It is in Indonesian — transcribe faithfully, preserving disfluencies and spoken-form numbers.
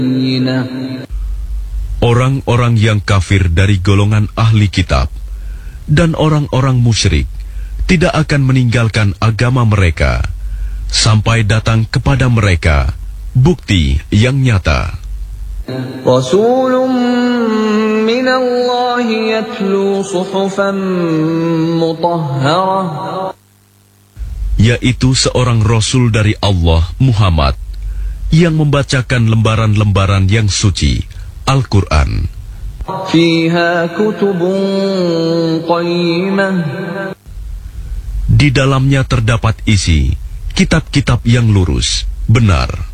Orang-orang yang kafir dari golongan ahli kitab dan orang-orang musyrik tidak akan meninggalkan agama mereka sampai datang kepada mereka bukti yang nyata. Rasulun minallahi yatlu suhufan mutahharah, yaitu seorang Rasul dari Allah, Muhammad, yang membacakan lembaran-lembaran yang suci, Al-Quran. Fiha kutubun qayyimah, di dalamnya terdapat isi kitab-kitab yang lurus, benar.